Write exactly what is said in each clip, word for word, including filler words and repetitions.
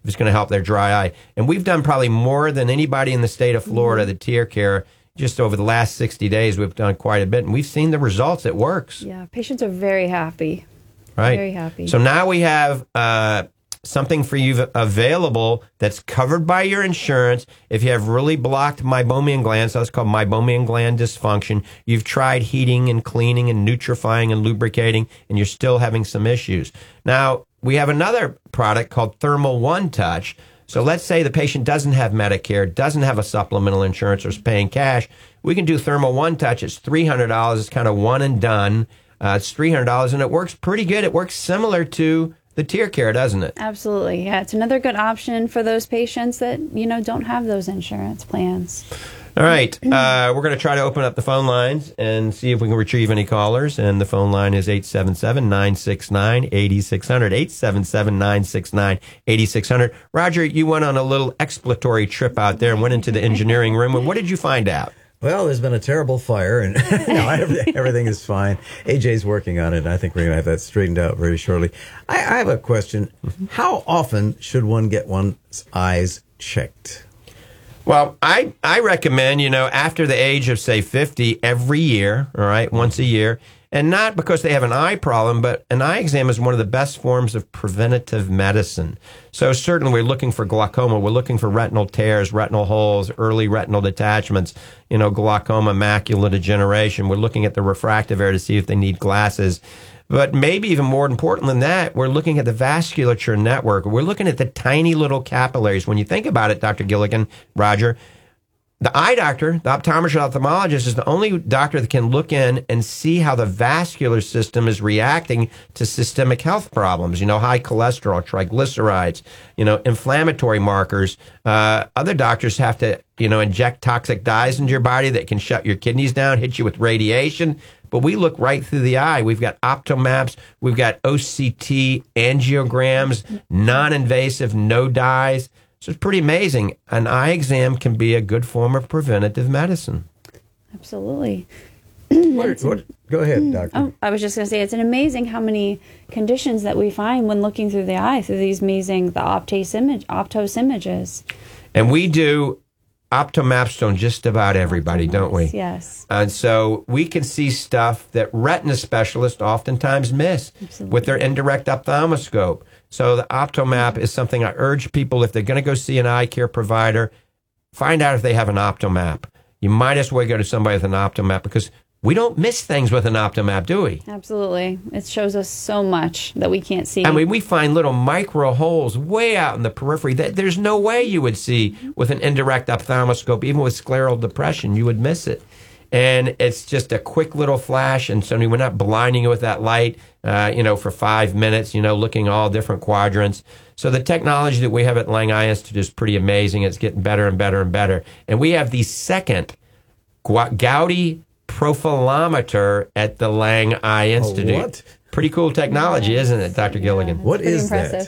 if it's going to help their dry eye. And we've done probably more than anybody in the state of Florida, mm-hmm. the TearCare. Just over the last sixty days, we've done quite a bit, and we've seen the results. It works. Yeah, patients are very happy. Right. Very happy. So now we have uh, something for you available that's covered by your insurance. If you have really blocked meibomian glands, so that's called meibomian gland dysfunction, you've tried heating and cleaning and nutrifying and lubricating, and you're still having some issues. Now, we have another product called Thermal One Touch. So let's say the patient doesn't have Medicare, doesn't have a supplemental insurance, or is paying cash. We can do Thermal One Touch. It's three hundred dollars. It's kind of one and done. Uh, it's three hundred dollars, and it works pretty good. It works similar to the TearCare, doesn't it? Absolutely. Yeah, it's another good option for those patients that, you know, don't have those insurance plans. All right. Uh, we're going to try to open up the phone lines and see if we can retrieve any callers. And the phone line is eight seven seven, nine six nine, eight six zero zero, eight seven seven, nine six nine, eight six zero zero. Roger, you went on a little exploratory trip out there and went into the engineering room. And what did you find out? Well, there's been a terrible fire, and no, everything, everything is fine. A J's working on it, and I think we're going to have that straightened out very shortly. I, I have a question. How often should one get one's eyes checked? Well, I, I recommend, you know, after the age of, say, fifty, every year, all right, once a year. And not because they have an eye problem, but an eye exam is one of the best forms of preventative medicine. So certainly we're looking for glaucoma. We're looking for retinal tears, retinal holes, early retinal detachments, you know, glaucoma, macular degeneration. We're looking at the refractive area to see if they need glasses. But maybe even more important than that, we're looking at the vasculature network. We're looking at the tiny little capillaries. When you think about it, Doctor Gilligan, Roger, the eye doctor, the optometrist ophthalmologist, is the only doctor that can look in and see how the vascular system is reacting to systemic health problems, you know, high cholesterol, triglycerides, you know, inflammatory markers. Uh, other doctors have to, you know, inject toxic dyes into your body that can shut your kidneys down, hit you with radiation. But we look right through the eye. We've got optomaps. We've got O C T angiograms, non-invasive, no dyes. So it's pretty amazing. An eye exam can be a good form of preventative medicine. Absolutely. What, what, go ahead, doctor. Oh, I was just going to say, it's an amazing how many conditions that we find when looking through the eye, through these amazing, the Optos, image, Optos images. And we do optomaps on just about everybody, don't we? Yes. And so we can see stuff that retina specialists oftentimes miss Absolutely. With their indirect ophthalmoscope. So the Optomap is something I urge people, if they're going to go see an eye care provider, find out if they have an Optomap. You might as well go to somebody with an Optomap because we don't miss things with an Optomap, do we? Absolutely. It shows us so much that we can't see. I mean, we find little micro holes way out in the periphery that there's no way you would see with an indirect ophthalmoscope. Even with scleral depression, you would miss it. And it's just a quick little flash, and so we're not blinding you with that light, uh, you know, for five minutes, you know, looking all different quadrants. So the technology that we have at Lang Eye Institute is pretty amazing. It's getting better and better and better. And we have the second Gaudy profilometer at the Lang Eye Institute. Oh, what? Pretty cool technology, yes. Isn't it, Doctor Gilligan? Yeah, what is impressive. that?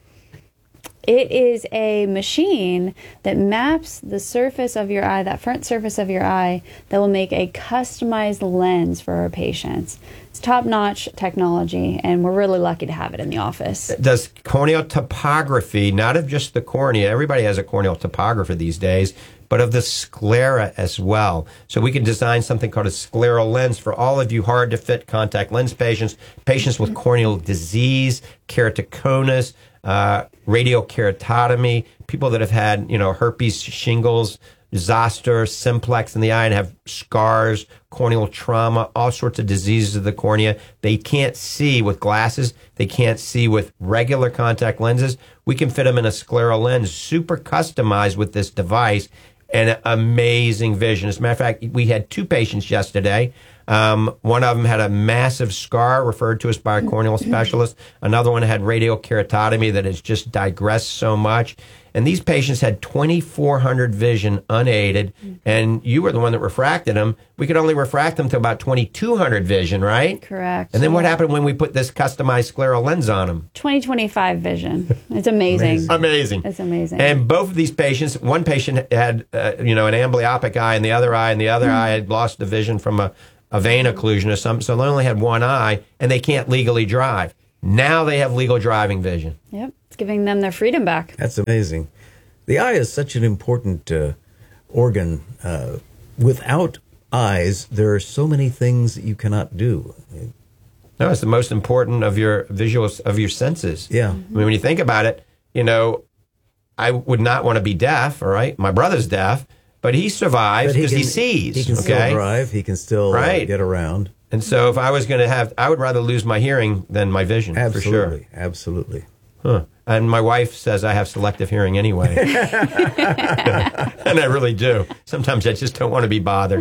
It is a machine that maps the surface of your eye, that front surface of your eye, that will make a customized lens for our patients. It's top-notch technology, and we're really lucky to have it in the office. It does corneal topography, not of just the cornea. Everybody has a corneal topography these days, but of the sclera as well. So we can design something called a scleral lens for all of you hard-to-fit contact lens patients, patients with corneal disease, keratoconus, uh, radiokeratotomy, people that have had, you know, herpes, shingles, zoster, simplex in the eye and have scars, corneal trauma, all sorts of diseases of the cornea. They can't see with glasses. They can't see with regular contact lenses. We can fit them in a scleral lens, super customized with this device, and amazing vision. As a matter of fact, we had two patients yesterday. Um, one of them had a massive scar referred to us by a corneal specialist. Another one had radiokeratotomy that has just digressed so much. And these patients had twenty-four hundred vision unaided, and you were the one that refracted them. We could only refract them to about twenty-two hundred vision, right? Correct. And then what happened when we put this customized scleral lens on them? twenty twenty-five vision. It's amazing. Amazing. It's amazing. And both of these patients, one patient had, uh, you know, an amblyopic eye in the other eye, and the other mm. eye had lost the vision from a, a vein occlusion or something, so they only had one eye, and they can't legally drive. Now they have legal driving vision. Yep. It's giving them their freedom back. That's amazing. The eye is such an important uh, organ. Uh, without eyes, there are so many things that you cannot do. No, it's the most important of your visuals, of your senses. Yeah. I mean, when you think about it, you know, I would not want to be deaf, all right? My brother's deaf, but he survives But he because he, can- sees, He can okay? still drive. He can still uh, Right. get around. And so if I was going to have, I would rather lose my hearing than my vision, Absolutely. for sure. Absolutely. Huh. And my wife says I have selective hearing anyway. And I really do. Sometimes I just don't want to be bothered.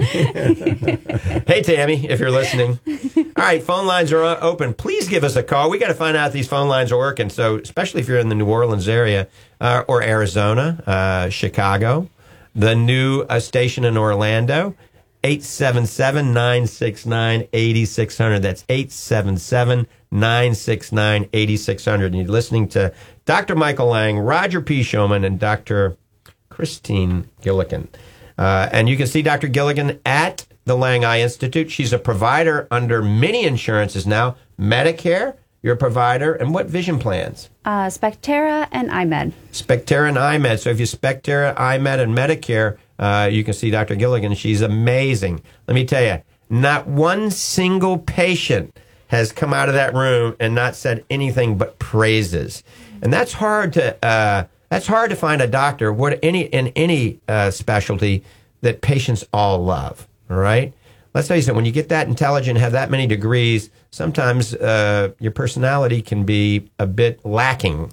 Hey, Tammy, if you're listening. All right, phone lines are o- open. Please give us a call. We got to find out if these phone lines are working. So, especially if you're in the New Orleans area uh, or Arizona, uh, Chicago, the new uh, station in Orlando, eight seven seven, nine six nine, eight six zero zero. That's eight seven seven, nine six nine, eight six zero zero. And you're listening to Doctor Michael Lang, Roger P. Showman, and Doctor Christine Gilligan. Uh, and you can see Doctor Gilligan at the Lang Eye Institute. She's a provider under many insurances now. Medicare, you're a provider. And what vision plans? Uh, Spectera and iMed. Spectera and iMed. So if you Spectera, iMed, and Medicare, uh, you can see Doctor Gilligan. She's amazing. Let me tell you, not one single patient has come out of that room and not said anything but praises. And that's hard to uh, that's hard to find a doctor what any in any uh, specialty that patients all love. All right. Let's face it, when you get that intelligent, have that many degrees, sometimes uh, your personality can be a bit lacking.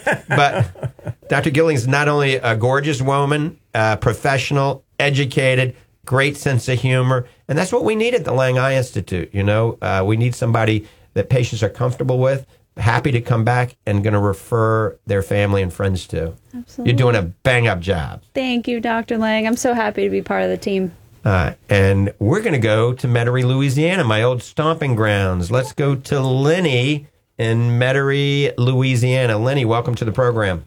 But Doctor Gilligan is not only a gorgeous woman, uh, professional, educated, great sense of humor, and that's what we need at the Lang Eye Institute. You know, uh, we need somebody that patients are comfortable with, happy to come back, and going to refer their family and friends to. Absolutely. You're doing a bang-up job. Thank you, Doctor Lang. I'm so happy to be part of the team. Uh, and we're going to go to Metairie, Louisiana, my old stomping grounds. Let's go to Lenny in Metairie, Louisiana. Lenny, welcome to the program.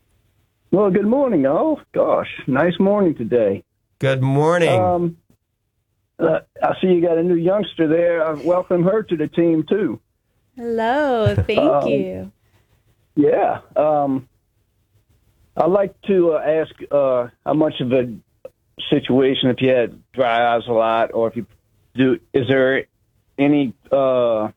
Well, good morning, all. Gosh, nice morning today. Good morning. Um, uh, I see you got a new youngster there. I welcome her to the team, too. Hello. Thank Um, you. Yeah. Um, I'd like to uh, ask uh, how much of a situation, if you had dry eyes a lot, or if you do, is there any uh,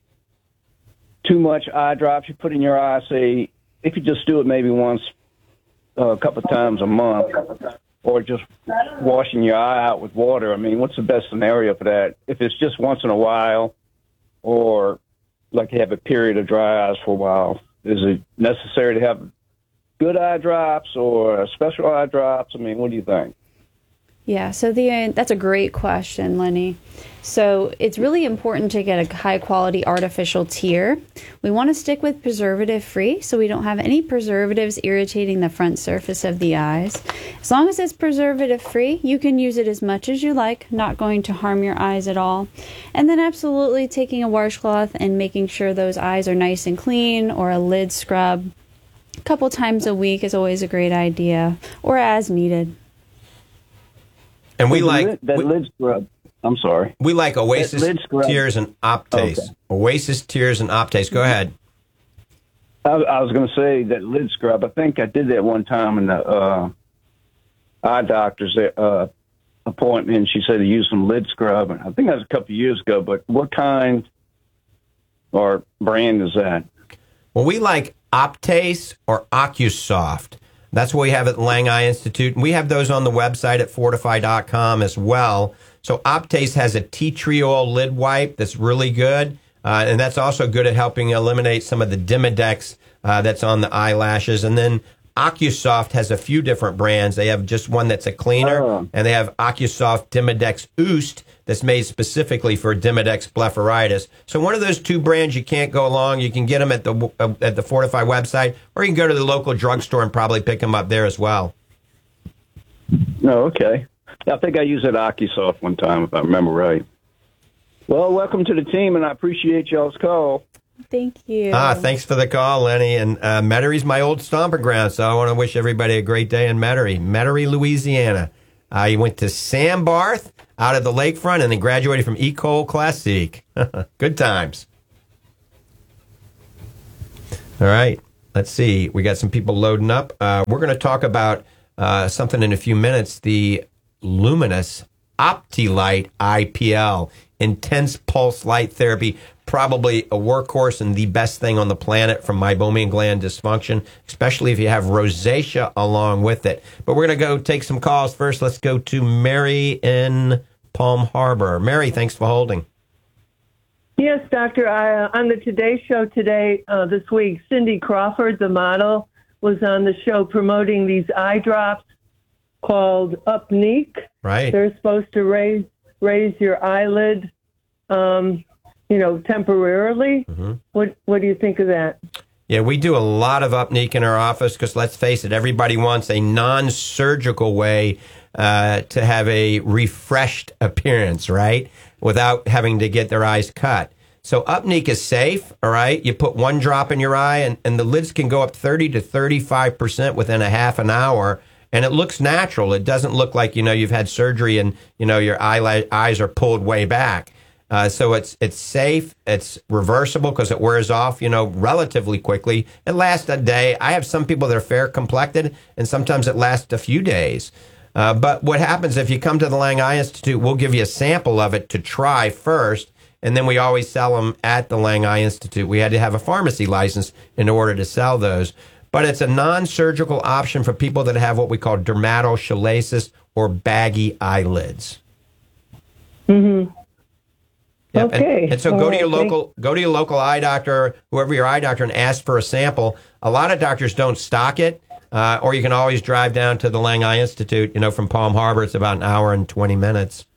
too much eye drops you put in your eye? Say, if you just do it maybe once, uh, a couple of times a month, or just washing your eye out with water. I mean, what's the best scenario for that? If it's just once in a while, or like you have a period of dry eyes for a while, is it necessary to have good eye drops or special eye drops? I mean, what do you think? Yeah, so the uh, that's a great question, Lenny. So it's really important to get a high quality artificial tear. We want to stick with preservative free so we don't have any preservatives irritating the front surface of the eyes. As long as it's preservative free, you can use it as much as you like, not going to harm your eyes at all. And then absolutely taking a washcloth and making sure those eyes are nice and clean, or a lid scrub a couple times a week is always a great idea, or as needed. and we That like lid- that we, lid scrub. I'm sorry. we like Oasis lid scrub. Tears and Optase. Okay. Oasis Tears and Optase. Go ahead. I, I was going to say that lid scrub. I think I did that one time in the uh, eye doctor's uh, appointment. She said to use some lid scrub. And I think that was a couple of years ago. But what kind or brand is that? Well, we like Optase or OcuSoft. That's what we have at the Lang Eye Institute. And we have those on the website at fortify dot com as well. So Optase has a tea tree oil lid wipe that's really good. Uh, and that's also good at helping eliminate some of the Demodex uh, that's on the eyelashes. And then OcuSoft has a few different brands. They have just one that's a cleaner, Oh. and they have OcuSoft Demodex Oost that's made specifically for Demodex blepharitis. So one of those two brands, you can't go along. You can get them at the uh, at the Fortify website, or you can go to the local drugstore and probably pick them up there as well. No, okay. I think I used that OcuSoft one time, if I remember right. Well, welcome to the team, and I appreciate y'all's call. Thank you. Ah, thanks for the call, Lenny. And uh, Metarie's my old stomping ground, so I want to wish everybody a great day in Metairie, Metairie, Louisiana. Uh, you went to Sam Barth out of the lakefront and then graduated from Ecole Classique. Good times. All right. let's see. We got some people loading up. Uh, we're going to talk about uh, something in a few minutes. The Luminous OptiLight I P L, intense pulse light therapy, probably a workhorse and the best thing on the planet from meibomian gland dysfunction, especially if you have rosacea along with it. But we're going to go take some calls first. Let's go to Mary in Palm Harbor. Mary, thanks for holding. Yes, doctor. I, uh, on the Today Show today, uh, this week, Cindy Crawford, the model, was on the show promoting these eye drops called Upneek. Right. They're supposed to raise raise your eyelid, um, you know, temporarily. Mm-hmm. What What do you think of that? Yeah, we do a lot of Upneek in our office because, let's face it, everybody wants a non-surgical way uh, to have a refreshed appearance, right? Without having to get their eyes cut. So Upneek is safe, all right? You put one drop in your eye, and, and the lids can go up thirty to thirty-five percent within a half an hour, and it looks natural. It doesn't look like, you know, you've had surgery and, you know, your eyelid, eyes are pulled way back. Uh, so it's it's safe, it's reversible because it wears off, you know, relatively quickly. It lasts a day. I have some people that are fair complected, and sometimes it lasts a few days. Uh, but what happens if you come to the Lang Eye Institute, we'll give you a sample of it to try first, and then we always sell them at the Lang Eye Institute. We had to have a pharmacy license in order to sell those. But it's a non-surgical option for people that have what we call dermatochalasis or baggy eyelids. Mm-hmm. Yep. Okay. And, and so All go right. to your local go to your local eye doctor, whoever your eye doctor, and ask for a sample. A lot of doctors don't stock it, uh, or you can always drive down to the Lang Eye Institute. You know, from Palm Harbor, it's about an hour and twenty minutes.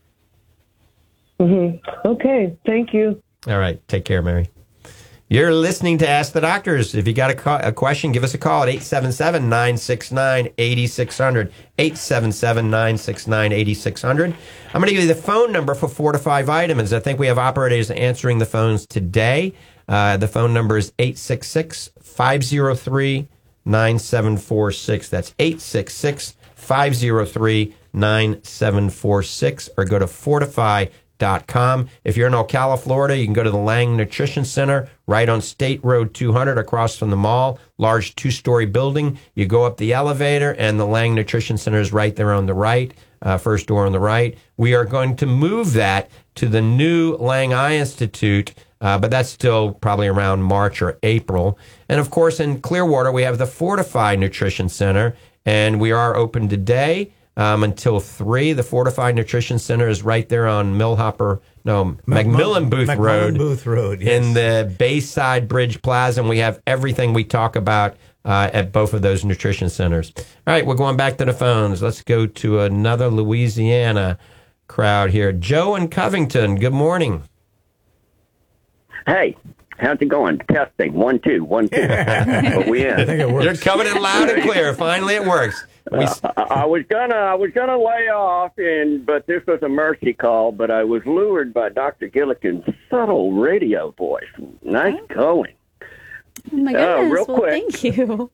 Mm-hmm. Okay. Thank you. All right. Take care, Mary. You're listening to Ask the Doctors. If you got a, co- a question, give us a call at eight seven seven, nine six nine, eight six zero zero, eight seven seven, nine six nine, eight six zero zero. I'm going to give you the phone number for Fortify Vitamins. I think we have operators answering the phones today. Uh, the phone number is eight six six, five zero three, nine seven four six. That's eight six six, five zero three, nine seven four six, or go to Fortify dot com. If you're in Ocala, Florida, you can go to the Lang Nutrition Center right on State Road two hundred across from the mall. Large two-story building. You go up the elevator, and the Lang Nutrition Center is right there on the right, uh, first door on the right. We are going to move that to the new Lang Eye Institute, uh, but that's still probably around March or April. And, of course, in Clearwater, we have the Fortify Nutrition Center, and we are open today. Um, until three. The Fortified Nutrition Center is right there on Millhopper, no, McMillan Booth McMillan Road. Booth Road, yes. In the Bayside Bridge Plaza, and we have everything we talk about uh, at both of those nutrition centers. All right, we're going back to the phones. Let's go to another Louisiana crowd here. Joe in Covington, good morning. Hey, how's it going? Testing. One, two, one, two. But we in. I think it works. You're coming in loud and clear. Finally, it works. We, Uh, I, I was gonna, I was gonna lay off, and but this was a mercy call. But I was lured by Doctor Gillikin's subtle radio voice. Nice going. Oh my Uh, goodness. real well, quick. thank you.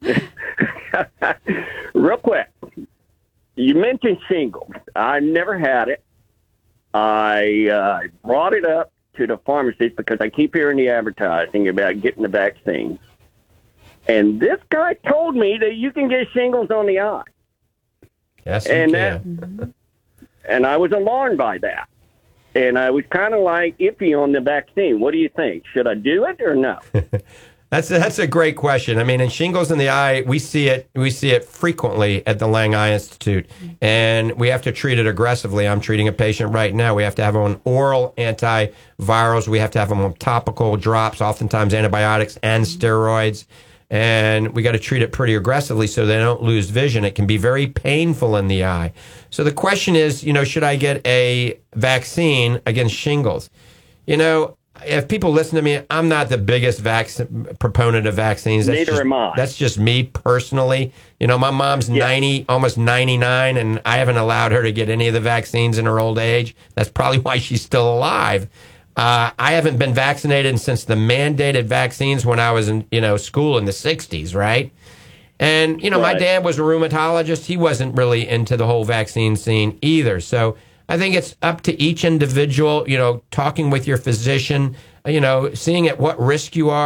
Real quick, you mentioned shingles. I never had it. I uh, brought it up to the pharmacist because I keep hearing the advertising about getting the vaccine. And this guy told me that you can get shingles on the eye. yes, you And can. that, and I was alarmed by that. And I was kind of like iffy on the vaccine. What do you think? Should I do it or no? That's a, that's a great question. I mean, in shingles in the eye, we see it we see it frequently at the Lang Eye Institute, and we have to treat it aggressively. I'm treating a patient right now. We have to have them on oral antivirals. We have to have them on topical drops, oftentimes antibiotics and steroids, and we got to treat it pretty aggressively so they don't lose vision. It can be very painful in the eye. So the question is, you know, should I get a vaccine against shingles? You know, if people listen to me, I'm not the biggest vac- proponent of vaccines. That's Neither just, am I. That's just me personally. You know, my mom's Yeah. ninety, almost ninety-nine, and I haven't allowed her to get any of the vaccines in her old age. That's probably why she's still alive. Uh, I haven't been vaccinated since the mandated vaccines when I was in, you know, school in the sixties, right? And, you know, my Right. dad was a rheumatologist. He wasn't really into the whole vaccine scene either. So I think it's up to each individual, you know, talking with your physician, you know, seeing at what risk you are.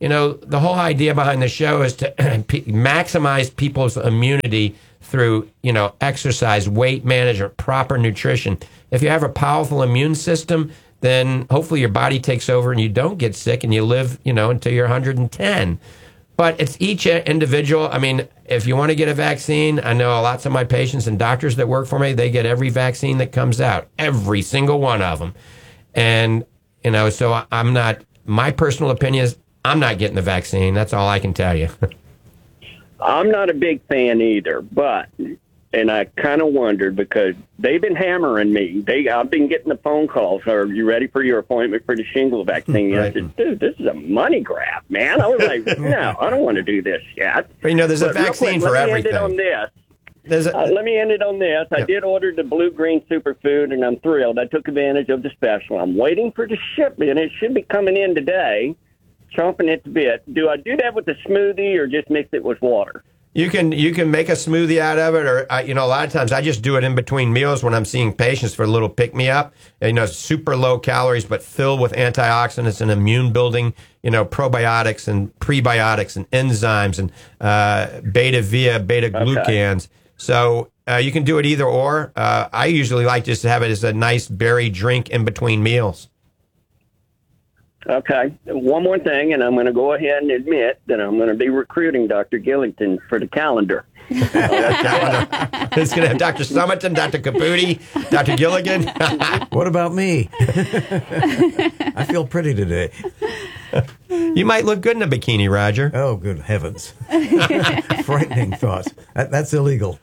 you know, the whole idea behind the show is to maximize people's immunity through, you know, exercise, weight management, proper nutrition. If you have a powerful immune system, then hopefully your body takes over and you don't get sick and you live, you know, until you're one hundred ten. But it's each individual. I mean, if you want to get a vaccine, I know lots of my patients and doctors that work for me, they get every vaccine that comes out, every single one of them. And, you know, so I'm not, my personal opinion is I'm not getting the vaccine. That's all I can tell you. I'm not a big fan either, but, and I kind of wondered because they've been hammering me. They, I've been getting the phone calls. Are you ready for your appointment for the shingles vaccine? Right. I said, dude, this is a money grab, man. I was like, no, I don't want to do this yet. But, you know, there's But a real vaccine quick, for let me everything. End it on this. There's a, Uh, let me end it on this. I Yep. did order the Blue Green Superfood, and I'm thrilled. I took advantage of the special. I'm waiting for the shipment. It should be coming in today, chomping at the bit. Do I do that with the smoothie or just mix it with water? You can you can make a smoothie out of it, or uh, you know, a lot of times I just do it in between meals when I'm seeing patients for a little pick me up. You know, super low calories, but filled with antioxidants and immune building. You know, probiotics and prebiotics and enzymes and uh, beta via beta glucans. So uh, you can do it either or. Uh, I usually like just to have it as a nice berry drink in between meals. Okay. One more thing, and I'm going to go ahead and admit that I'm going to be recruiting Doctor Gillington for the calendar. It's going to have Doctor Summerton, Doctor Caputi, Doctor Gilligan. What about me? I feel pretty today. You might look good in a bikini, Roger. Oh, good heavens. Frightening thought. That, that's illegal.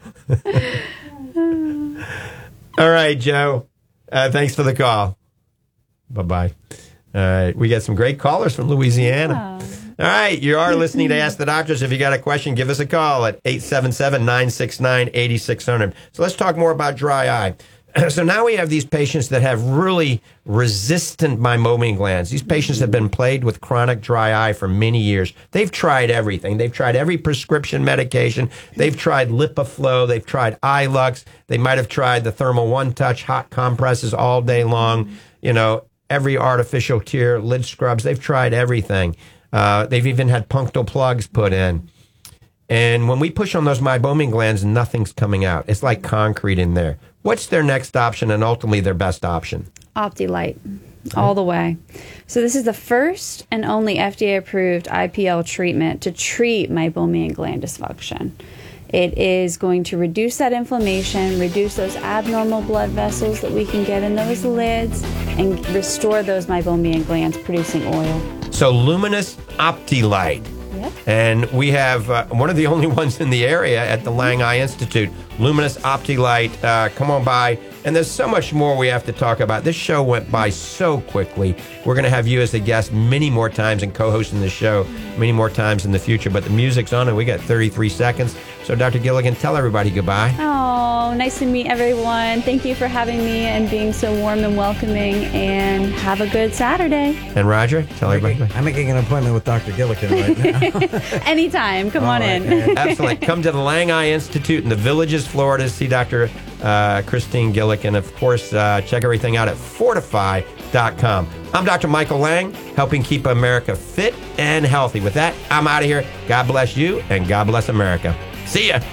All right, Joe. Uh, thanks for the call. Bye-bye. All right, we got some great callers from Louisiana. All right, you are listening to Ask the Doctors. If you got a question, give us a call at eight seven seven, nine six nine, eight six zero zero. So let's talk more about dry eye. So now we have these patients that have really resistant meibomian glands. These patients have been plagued with chronic dry eye for many years. They've tried everything. They've tried every prescription medication. They've tried LipiFlow. They've tried iLux. They might have tried the Thermal One Touch hot compresses all day long. You know, every artificial tear, lid scrubs. They've tried everything. Uh, they've even had punctal plugs put in. And when we push on those meibomian glands, nothing's coming out. It's like concrete in there. What's their next option and ultimately their best option? OptiLite, all the way. So this is the first and only F D A-approved I P L treatment to treat meibomian gland dysfunction. It is going to reduce that inflammation, reduce those abnormal blood vessels that we can get in those lids, and restore those meibomian glands producing oil. So Luminous OptiLite. Yep. And we have uh, one of the only ones in the area at the Lang Eye Institute, Luminous OptiLite. Uh, come on by. And there's so much more we have to talk about. This show went by so quickly. We're going to have you as a guest many more times and co-hosting the show many more times in the future. But the music's on and we got thirty-three seconds. So Doctor Gilligan, tell everybody goodbye. Oh, nice to meet everyone. Thank you for having me and being so warm and welcoming. And have a good Saturday. And Roger, tell everybody. I'm making an appointment with Doctor Gilligan right now. Anytime. Come All on right, in. man. Excellent. Come to the Lang Eye Institute in the Villages, Florida, to see Doctor Uh, Christine Gilligan. Of course, uh, check everything out at fortify dot com. I'm Doctor Michael Lang, helping keep America fit and healthy. With that, I'm out of here. God bless you, and God bless America. See ya.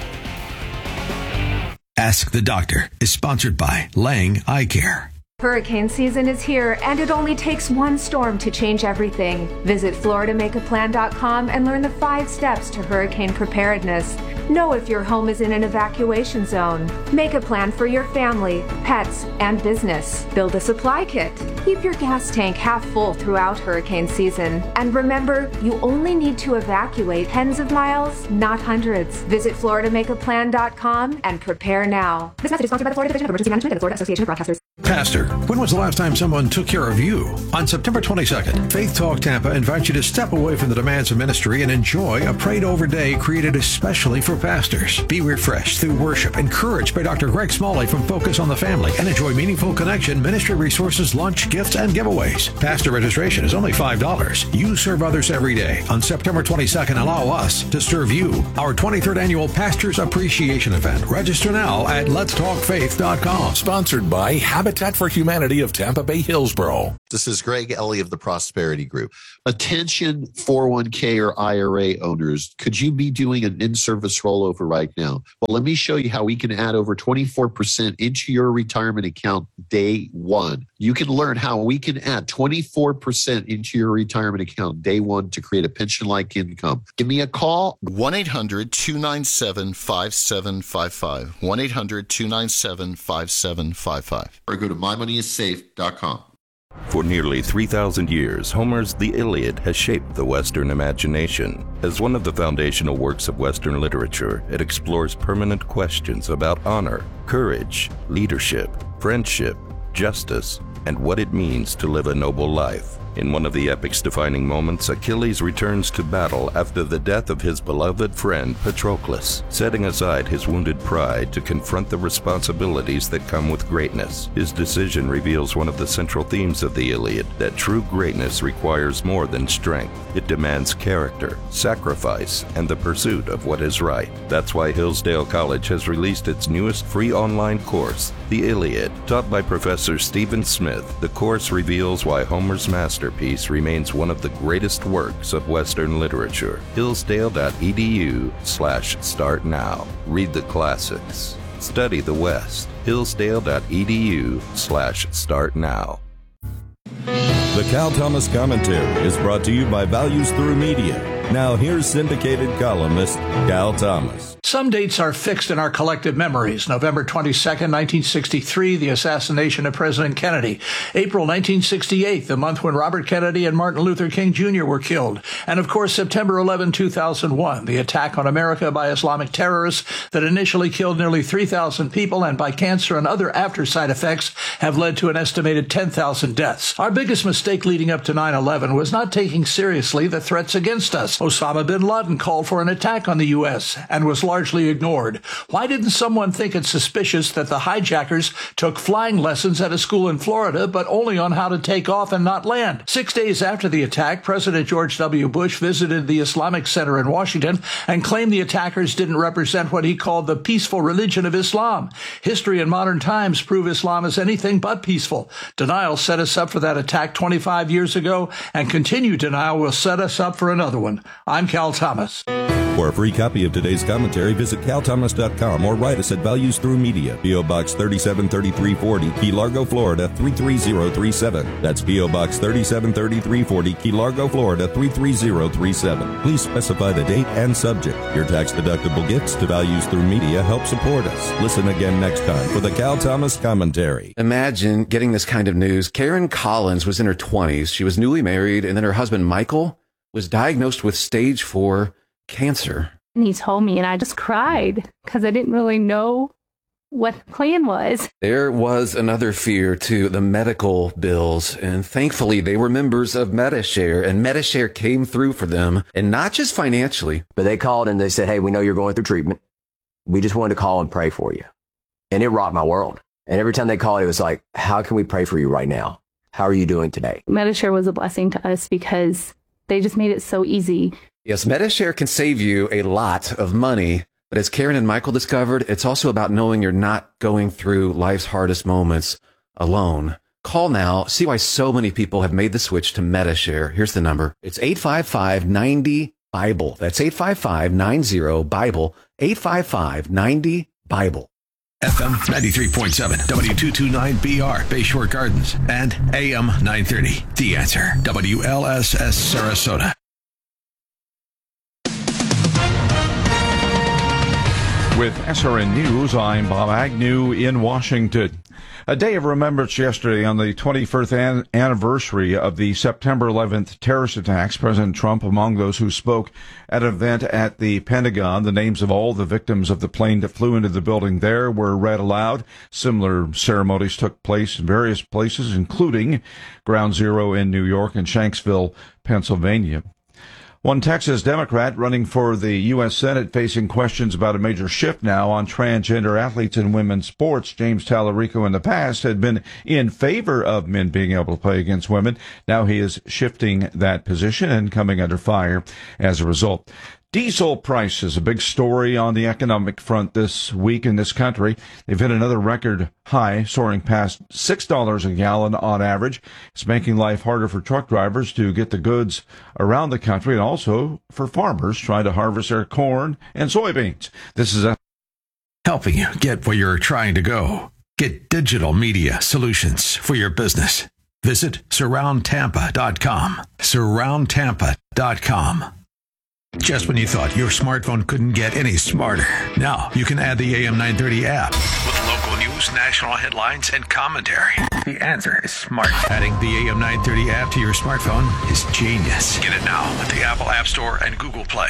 Ask the Doctor is sponsored by Lang Eye Care. Hurricane season is here, and it only takes one storm to change everything. Visit Florida Make A Plan dot com and learn the five steps to hurricane preparedness. Know if your home is in an evacuation zone. Make a plan for your family, pets, and business. Build a supply kit. Keep your gas tank half full throughout hurricane season. And remember, you only need to evacuate tens of miles, not hundreds. Visit Florida Make A Plan dot com and prepare now. This message is sponsored by the Florida Division of Emergency Management and the Florida Association of Broadcasters. Pastor, when was the last time someone took care of you? On September twenty-second, Faith Talk Tampa invites you to step away from the demands of ministry and enjoy a prayed-over day created especially for pastors. Be refreshed through worship, encouraged by Doctor Greg Smalley from Focus on the Family, and enjoy meaningful connection, ministry resources, lunch, gifts, and giveaways. Pastor registration is only five dollars. You serve others every day. On September twenty-second, allow us to serve you. Our twenty-third annual Pastors Appreciation Event. Register now at lets talk faith dot com. Sponsored by Happy Habitat for Humanity of Tampa Bay Hillsborough. This is Greg Ellie of the Prosperity Group. Attention four oh one k or I R A owners, could you be doing an in-service rollover right now? Well, let me show you how we can add over twenty-four percent into your retirement account day one. You can learn how we can add twenty-four percent into your retirement account day one to create a pension-like income. Give me a call. one eight hundred two nine seven five seven five five. one eight hundred two nine seven five seven five five. Or go to my money is safe dot com. For nearly three thousand years, Homer's The Iliad has shaped the Western imagination. As one of the foundational works of Western literature, it explores permanent questions about honor, courage, leadership, friendship, justice, and what it means to live a noble life. In one of the epic's defining moments, Achilles returns to battle after the death of his beloved friend Patroclus, setting aside his wounded pride to confront the responsibilities that come with greatness. His decision reveals one of the central themes of the Iliad, that true greatness requires more than strength. It demands character, sacrifice, and the pursuit of what is right. That's why Hillsdale College has released its newest free online course, The Iliad. Taught by Professor Stephen Smith, the course reveals why Homer's master Masterpiece remains one of the greatest works of Western literature. Hillsdale.edu slash start now. Read the classics. Study the West. Hillsdale.edu slash start now. The Cal Thomas Commentary is brought to you by Values Through Media. Now here's syndicated columnist Cal Thomas. Some dates are fixed in our collective memories. November twenty-second, nineteen sixty-three, the assassination of President Kennedy. April nineteen sixty-eight, the month when Robert Kennedy and Martin Luther King Junior were killed. And of course, September eleventh, two thousand one, the attack on America by Islamic terrorists that initially killed nearly three thousand people and by cancer and other after side effects have led to an estimated ten thousand deaths. Our biggest mistake leading up to nine eleven was not taking seriously the threats against us. Osama bin Laden called for an attack on the U S and was largely ignored. Why didn't someone think it suspicious that the hijackers took flying lessons at a school in Florida, but only on how to take off and not land? Six days after the attack, President George W. Bush visited the Islamic Center in Washington and claimed the attackers didn't represent what he called the peaceful religion of Islam. History and modern times prove Islam is anything but peaceful. Denial set us up for that attack twenty-five years ago, and continued denial will set us up for another one. I'm Cal Thomas. For a free copy of today's commentary, visit cal thomas dot com or write us at Values Through Media, P O. Box thirty-seven thirty-three forty, Key Largo, Florida three three zero three seven. That's P O. Box thirty-seven thirty-three forty, Key Largo, Florida three three zero three seven. Please specify the date and subject. Your tax-deductible gifts to Values Through Media help support us. Listen again next time for the Cal Thomas Commentary. Imagine getting this kind of news. Karen Collins was in her twenties. She was newly married, and then her husband, Michael, was diagnosed with stage four cancer. And he told me, and I just cried because I didn't really know what the plan was. There was another fear too, the medical bills. And thankfully, they were members of Medi-Share, and Medi-Share came through for them, and not just financially. But they called and they said, hey, we know you're going through treatment. We just wanted to call and pray for you. And it rocked my world. And every time they called, it was like, how can we pray for you right now? How are you doing today? Medi-Share was a blessing to us because they just made it so easy. Yes, Medi-Share can save you a lot of money, but as Karen and Michael discovered, it's also about knowing you're not going through life's hardest moments alone. Call now. See why so many people have made the switch to Medi-Share. Here's the number. It's eight five five, nine zero, Bible. That's eight five five, nine zero, Bible. eight five five, nine zero, Bible. F M ninety-three point seven, W two twenty-nine B R, Bayshore Gardens, and A M nine thirty. The Answer, W L S S Sarasota. With S R N News, I'm Bob Agnew in Washington. A day of remembrance yesterday on the twenty-first an- anniversary of the September eleventh terrorist attacks. President Trump among those who spoke at an event at the Pentagon. The names of all the victims of the plane that flew into the building there were read aloud. Similar ceremonies took place in various places, including Ground Zero in New York and Shanksville, Pennsylvania. One Texas Democrat running for the U S Senate facing questions about a major shift now on transgender athletes in women's sports. James Tallarico in the past had been in favor of men being able to play against women. Now he is shifting that position and coming under fire as a result. Diesel prices, a big story on the economic front this week in this country. They've hit another record high, soaring past six dollars a gallon on average. It's making life harder for truck drivers to get the goods around the country, and also for farmers trying to harvest their corn and soybeans. This is a helping you get where you're trying to go. Get digital media solutions for your business. Visit surround tampa dot com. surround tampa dot com. Just when you thought your smartphone couldn't get any smarter, now you can add the A M nine thirty app with local news, national headlines, and commentary. The answer is smart. Adding the A M nine thirty app to your smartphone is genius. Get it now at the Apple App Store and Google Play.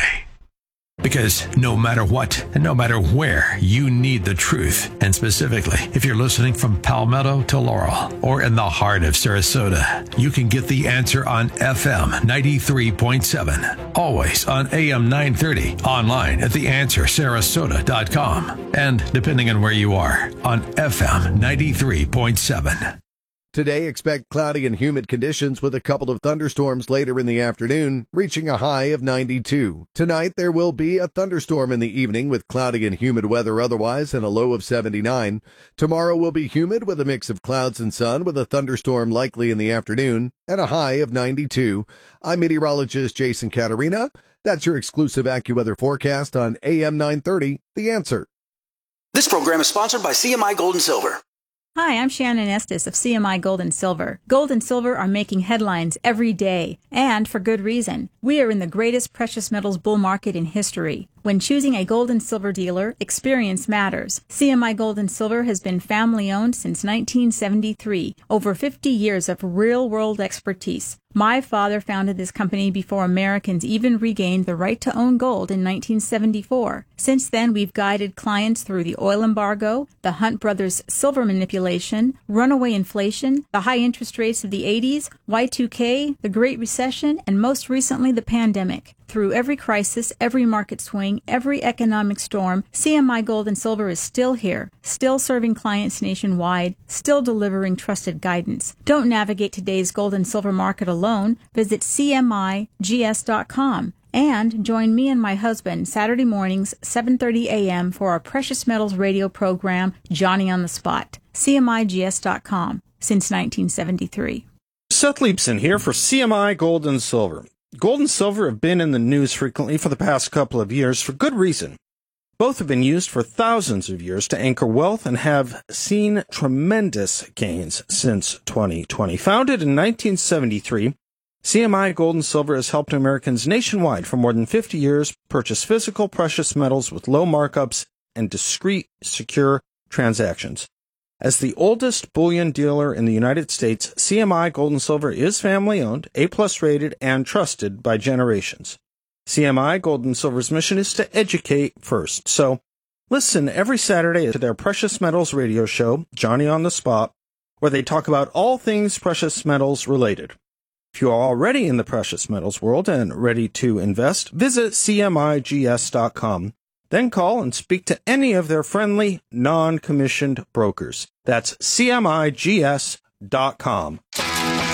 Because no matter what and no matter where, you need the truth. And specifically, if you're listening from Palmetto to Laurel or in the heart of Sarasota, you can get the answer on F M ninety-three point seven. Always on A M nine thirty. Online at the answer sarasota dot com. And depending on where you are, on F M ninety-three point seven. Today, expect cloudy and humid conditions with a couple of thunderstorms later in the afternoon, reaching a high of ninety-two. Tonight, there will be a thunderstorm in the evening with cloudy and humid weather otherwise and a low of seventy-nine. Tomorrow will be humid with a mix of clouds and sun with a thunderstorm likely in the afternoon and a high of ninety-two. I'm meteorologist Jason Caterina. That's your exclusive AccuWeather forecast on A M nine thirty, The Answer. This program is sponsored by C M I Gold and Silver. Hi, I'm Shannon Estes of C M I Gold and Silver. Gold and silver are making headlines every day, and for good reason. We are in the greatest precious metals bull market in history. When choosing a gold and silver dealer, experience matters. C M I Gold and Silver has been family-owned since nineteen seventy-three. Over fifty years of real-world expertise. My father founded this company before Americans even regained the right to own gold in nineteen seventy-four. Since then, we've guided clients through the oil embargo, the Hunt Brothers silver manipulation, runaway inflation, the high interest rates of the eighties, Y two K, the Great Recession, and most recently the pandemic. Through every crisis, every market swing, every economic storm, C M I Gold and Silver is still here, still serving clients nationwide, still delivering trusted guidance. Don't navigate today's gold and silver market alone. Visit C M I G S dot com and join me and my husband Saturday mornings, seven thirty a.m. for our Precious Metals radio program, Johnny on the Spot. C M I G S dot com, since nineteen seventy-three. Seth Leibson here for C M I Gold and Silver. Gold and silver have been in the news frequently for the past couple of years for good reason. Both have been used for thousands of years to anchor wealth and have seen tremendous gains since twenty twenty. Founded in nineteen seventy-three, C M I Gold and Silver has helped Americans nationwide for more than fifty years purchase physical precious metals with low markups and discreet, secure transactions. As the oldest bullion dealer in the United States, C M I Gold and Silver is family-owned, A-plus rated, and trusted by generations. C M I Gold and Silver's mission is to educate first. So listen every Saturday to their Precious Metals radio show, Johnny on the Spot, where they talk about all things precious metals related. If you are already in the precious metals world and ready to invest, visit C M I G S dot com. Then call and speak to any of their friendly, non-commissioned brokers. That's C M I G S dot com.